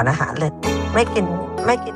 อนอาหารเลย ไม่กิน ไม่กิน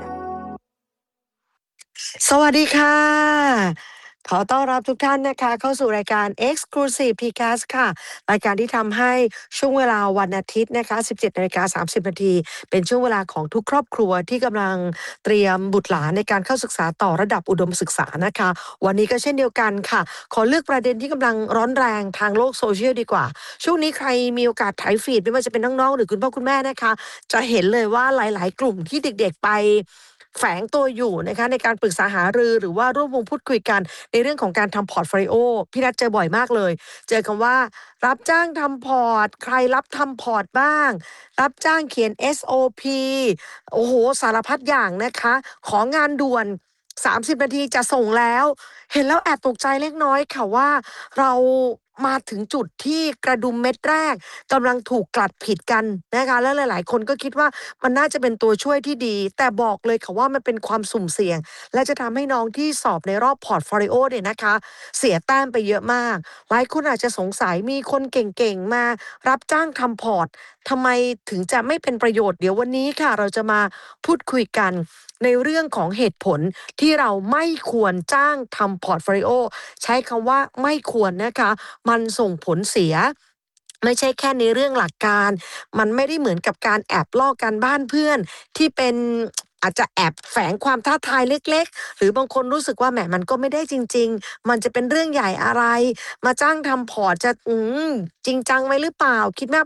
สวัสดีค่ะ ขอต้อนรับทุกท่านนะคะเข้าสู่รายการ Exclusive P-Cast ค่ะ รายการที่ทำให้ช่วงเวลาวันอาทิตย์นะคะ 17:30 น. เป็นช่วงเวลาของทุกครอบครัวที่กำลังเตรียมบุตรหลานในการเข้าศึกษาต่อระดับอุดมศึกษานะคะ วันนี้ก็เช่นเดียวกันค่ะ ขอเลือกประเด็นที่กำลังร้อนแรงทางโลก Social ดีกว่า ช่วงนี้ใครมีโอกาสไถฟีดไม่ว่าจะเป็นน้อง ๆ หรือคุณพ่อคุณแม่นะคะ จะเห็นเลยว่าหลาย ๆ กลุ่มที่เด็ก ๆ ไปแฝงตัวอยู่นะคะในการปรึกษาหารือ หรือว่าร่วมวงพูดคุยกันในเรื่องของการทำพอร์ตโฟลิโอ พี่นัทเจอบ่อยมากเลย เจอคำว่ารับจ้างทำพอร์ต ใครรับทำพอร์ตบ้าง รับจ้างเขียน SOP โอ้โฮ สารพัดอย่างนะคะ ของานด่วน 30 นาทีจะส่งแล้ว เห็นแล้วแอบตกใจเล็กน้อยค่ะว่า เรามาถึงจุดที่กระดุมเม็ดแรกกำลังถูกกลัดผิดกันนะคะ แล้วหลาย ๆ คนก็คิดว่ามันน่าจะเป็นตัวช่วยที่ดี แต่บอกเลยค่ะว่ามันเป็นความสุ่มเสี่ยง และจะทำให้น้องที่สอบในรอบพอร์ตโฟลิโอเนี่ยนะคะเสียแต้มไปเยอะมาก หลายคนอาจจะสงสัยมีคนเก่ง ๆ มารับจ้างทำพอร์ต ทำไมถึงจะไม่เป็นประโยชน์ เดี๋ยววันนี้ค่ะเราจะมาพูดคุยกันในเรื่องของเหตุผลที่เราไม่ควรจ้างทำพอร์ตโฟลิโอ ใช้คำว่าไม่ควรนะคะ มันส่งผลเสีย ไม่ใช่แค่ในเรื่องหลักการ มันไม่ได้เหมือนกับการแอบลอกการบ้านเพื่อนที่เป็น อาจจะแอบแฝงความท้าทายเล็ก ๆ หรือบางคนรู้สึกว่าแหมมันก็ไม่ได้จริง ๆ มันจะเป็นเรื่องใหญ่อะไร มาจ้างทำพอร์ตจะ จริงจังไว้หรือเปล่า คิดมาก